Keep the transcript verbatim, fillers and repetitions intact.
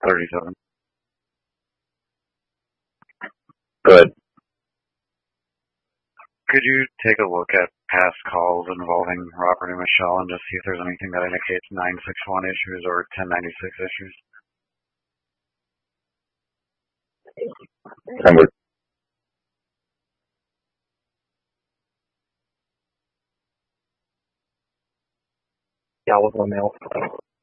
thirty-seven. Good. Could you take a look at past calls involving Robert and Michelle and just see if there's anything that indicates nine six one issues or ten ninety-six issues? Number. Yeah, with my mail.